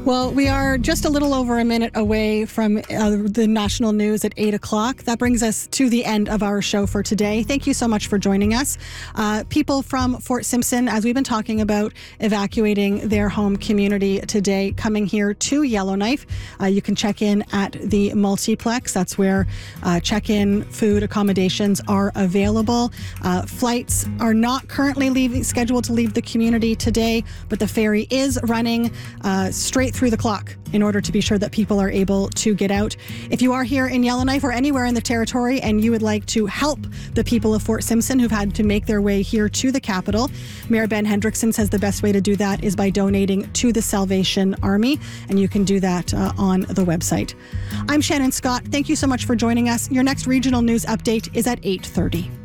Well, we are just a little over a minute away from the national news at 8 o'clock. That brings us to the end of our show for today. Thank you so much for joining us. People from Fort Simpson, as we've been talking about evacuating their home community today, coming here to Yellowknife. You can check in at the multiplex. That's where check-in food accommodations are available. Flights are not currently scheduled to leave the community today, but the ferry is running straight through the clock in order to be sure that people are able to get out. If you are here in Yellowknife or anywhere in the territory and you would like to help the people of Fort Simpson who've had to make their way here to the capital, Mayor Ben Hendrickson says the best way to do that is by donating to the Salvation Army, and you can do that on the website. I'm Shannon Scott. Thank you so much for joining us. Your next regional news update is at 8:30.